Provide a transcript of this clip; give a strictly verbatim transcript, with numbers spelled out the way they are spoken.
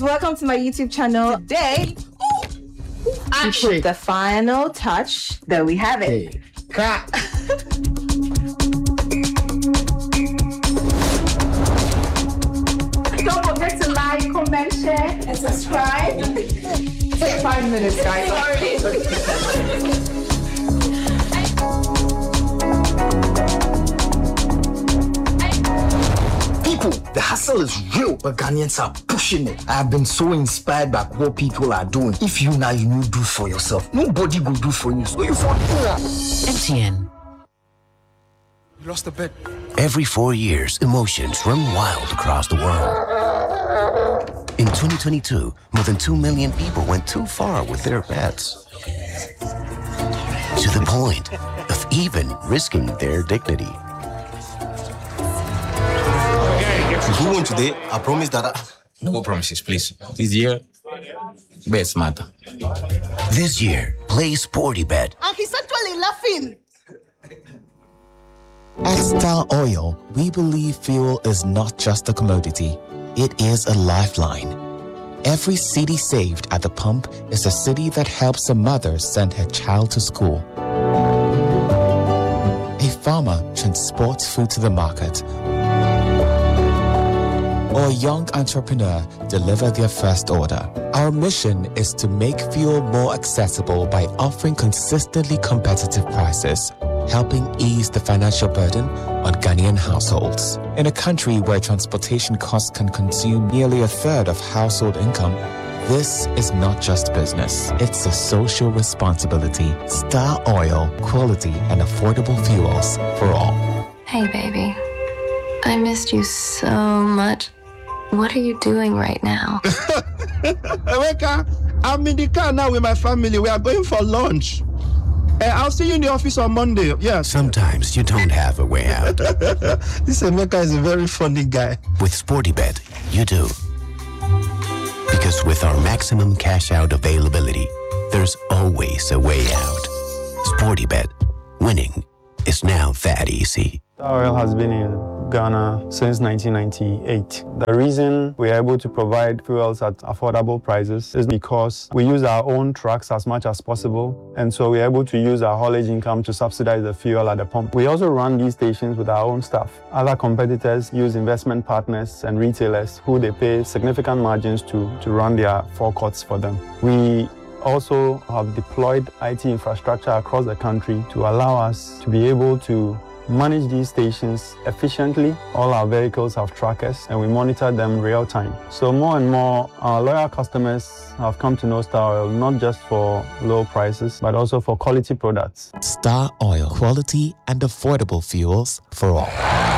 welcome to my YouTube channel. Today, I put the final touch. There we have it. Hey. Crap. Don't forget to like, comment, share, and subscribe. Take five minutes, guys. People, the hustle is real, but Ghanaians are pushing it. I have been so inspired by what people are doing. If you now you need do for yourself, nobody will do for you. So you for M T N. You lost a bet. Every four years, emotions run wild across the world. In twenty twenty-two, more than two million people went too far with their bets. To the point of even risking their dignity. If you win today, I promise that I... No promises, please. This year, bets matter. This year, play Sportybet. And he's actually laughing. At Star Oil, we believe fuel is not just a commodity, it is a lifeline. Every cedi saved at the pump is a cedi that helps a mother send her child to school. A farmer transports food to the market. Or a young entrepreneur deliver their first order. Our mission is to make fuel more accessible by offering consistently competitive prices, helping ease the financial burden on Ghanaian households. In a country where transportation costs can consume nearly a third of household income, this is not just business, it's a social responsibility. Star Oil, quality and affordable fuels for all. Hey baby, I missed you so much. What are you doing right now? Emeka, I'm in the car now with my family. We are going for lunch. Uh, I'll see you in the office on Monday. Yes. Sometimes you don't have a way out. This Emeka is a very funny guy. With Sportybet, you do. Because with our maximum cash out availability, there's always a way out. Sportybet, winning is now that easy. Star Oil has been in Ghana since nineteen ninety-eight. The reason we are able to provide fuels at affordable prices is because we use our own trucks as much as possible, and so we are able to use our haulage income to subsidize the fuel at the pump. We also run these stations with our own staff. Other competitors use investment partners and retailers who they pay significant margins to, to run their forecourts for them. We also have deployed I T infrastructure across the country to allow us to be able to manage these stations efficiently. All our vehicles have trackers and we monitor them real time. So more and more, our loyal customers have come to know Star Oil not just for low prices, but also for quality products. Star Oil, quality and affordable fuels for all.